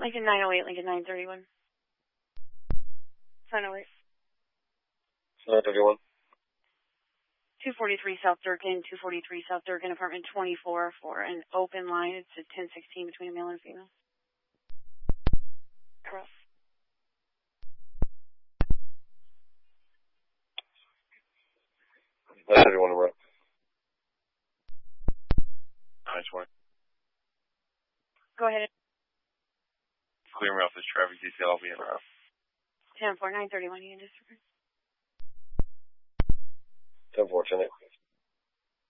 Lincoln 908, Lincoln 931. 908. 931. 243 South Durkin, 243 South Durkin, apartment 24 for an open line. It's at 1016 between a male and a female. Correct. That's everyone around. Nice one. Go ahead. Clear me off this traffic detail. I'll be in around. 10-4, 931 Union District. 10-4, 10-8.